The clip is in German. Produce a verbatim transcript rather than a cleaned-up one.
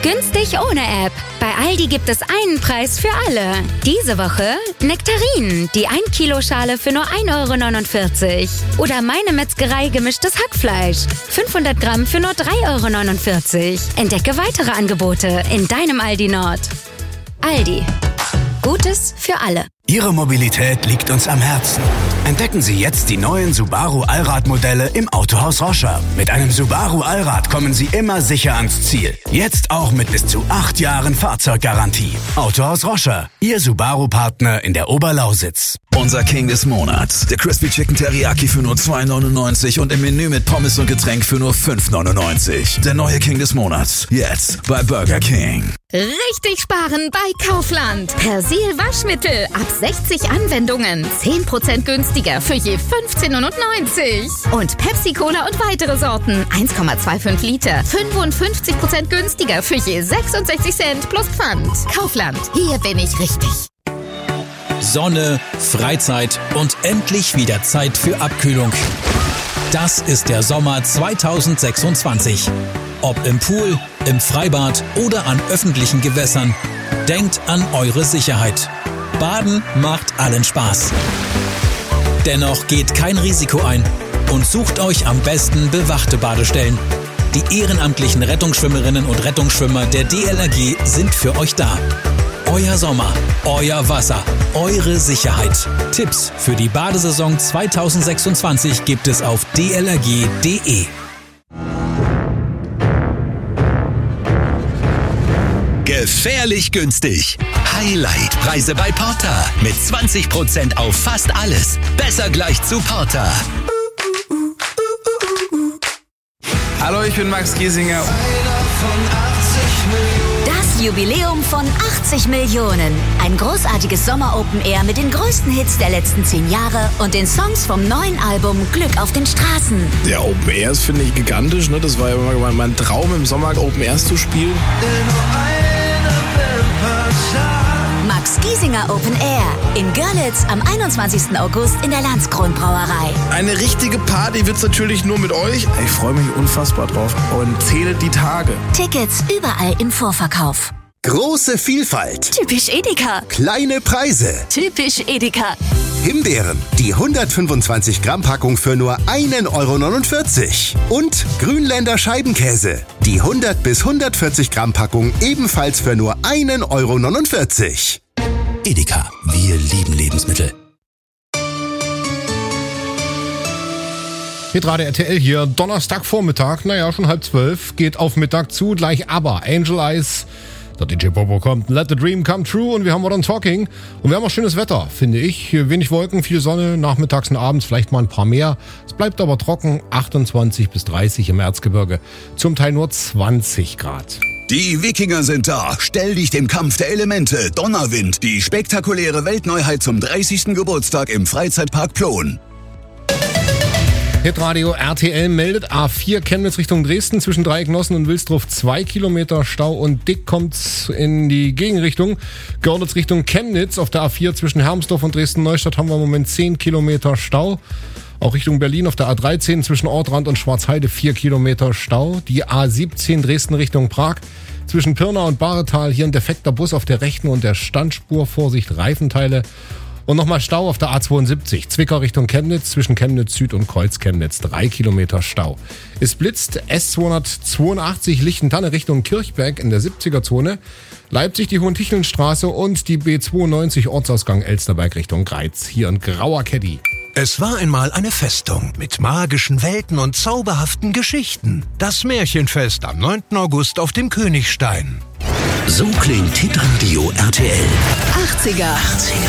Günstig ohne App. Bei Aldi gibt es einen Preis für alle. Diese Woche Nektarinen, die ein Kilo Schale für nur ein Euro neunundvierzig. Oder Meine Metzgerei gemischtes Hackfleisch. fünfhundert Gramm für nur drei Euro neunundvierzig. Entdecke weitere Angebote in deinem Aldi Nord. Aldi. Gutes für alle. Ihre Mobilität liegt uns am Herzen. Entdecken Sie jetzt die neuen Subaru Allrad-Modelle im Autohaus Roscher. Mit einem Subaru Allrad kommen Sie immer sicher ans Ziel. Jetzt auch mit bis zu acht Jahren Fahrzeuggarantie. Autohaus Roscher, Ihr Subaru-Partner in der Oberlausitz. Unser King des Monats. Der Crispy Chicken Teriyaki für nur zwei neunundneunzig und im Menü mit Pommes und Getränk für nur fünf neunundneunzig. Der neue King des Monats. Jetzt bei Burger King. Richtig sparen bei Kaufland. Persil Waschmittel ab sechzig Anwendungen. zehn Prozent günstiger für je fünfzehn neunundneunzig. Und Pepsi Cola und weitere Sorten. eins Komma fünfundzwanzig Liter. fünfundfünfzig Prozent günstiger für je sechsundsechzig Cent plus Pfand. Kaufland. Hier bin ich richtig. Sonne, Freizeit und endlich wieder Zeit für Abkühlung. Das ist der Sommer zweitausendsechsundzwanzig. Ob im Pool, im Freibad oder an öffentlichen Gewässern, denkt an eure Sicherheit. Baden macht allen Spaß. Dennoch geht kein Risiko ein und sucht euch am besten bewachte Badestellen. Die ehrenamtlichen Rettungsschwimmerinnen und Rettungsschwimmer der D L R G sind für euch da. Euer Sommer, euer Wasser, eure Sicherheit. Tipps für die Badesaison zweitausendsechsundzwanzig gibt es auf d l r g punkt d e. Gefährlich günstig. Highlight-Preise bei Porter. Mit zwanzig Prozent auf fast alles. Besser gleich zu Porter. Hallo, ich bin Max Giesinger. Das Jubiläum von achtzig Millionen. Ein großartiges Sommer-Open-Air mit den größten Hits der letzten zehn Jahre und den Songs vom neuen Album Glück auf den Straßen. Ja, Open Airs finde ich gigantisch. Ne? Das war ja immer mein Traum, im Sommer Open Airs zu spielen. Max Giesinger Open Air in Görlitz am einundzwanzigsten August in der Landskron-Brauerei. Eine richtige Party wird's natürlich nur mit euch. Ich freue mich unfassbar drauf und zähle die Tage. Tickets überall im Vorverkauf. Große Vielfalt. Typisch Edeka. Kleine Preise. Typisch Edeka. Himbeeren, die hundertfünfundzwanzig Gramm Packung für nur ein Euro neunundvierzig. Und Grünländer Scheibenkäse, die hundert bis hundertvierzig Gramm Packung ebenfalls für nur ein Euro neunundvierzig. Edeka, wir lieben Lebensmittel. Hitradio R T L hier, Donnerstagvormittag, naja, schon halb zwölf, geht auf Mittag zu, gleich aber Angel Eyes. Der D J Bobo kommt, Let the Dream Come True und wir haben Modern Talking. Und wir haben auch schönes Wetter, finde ich. Wenig Wolken, viel Sonne, nachmittags und abends vielleicht mal ein paar mehr. Es bleibt aber trocken, achtundzwanzig bis dreißig im Erzgebirge. Zum Teil nur zwanzig Grad. Die Wikinger sind da. Stell dich dem Kampf der Elemente. Donnerwind, die spektakuläre Weltneuheit zum dreißigsten Geburtstag im Freizeitpark Plon. Hitradio R T L meldet A vier Chemnitz Richtung Dresden zwischen Dreiecknossen und Wilsdruff zwei Kilometer Stau und dick kommt's in die Gegenrichtung. Görlitz Richtung Chemnitz auf der A vier zwischen Hermsdorf und Dresden-Neustadt haben wir im Moment zehn Kilometer Stau. Auch Richtung Berlin auf der A dreizehn zwischen Ortrand und Schwarzheide vier Kilometer Stau. Die A siebzehn Dresden Richtung Prag zwischen Pirna und Bahretal hier ein defekter Bus auf der rechten und der Standspur. Vorsicht, Reifenteile. Und nochmal Stau auf der A zweiundsiebzig, Zwickau Richtung Chemnitz, zwischen Chemnitz Süd und Kreuz-Chemnitz, drei Kilometer Stau. Es blitzt S zweihundertzweiundachtzig Lichtentanne Richtung Kirchberg in der siebziger-Zone, Leipzig die Hohentichelnstraße und die B zweiundneunzig Ortsausgang Elsterberg Richtung Greiz, hier ein grauer Caddy. Es war einmal eine Festung mit magischen Welten und zauberhaften Geschichten. Das Märchenfest am neunten August auf dem Königstein. So klingt Hitradio R T L. achtziger.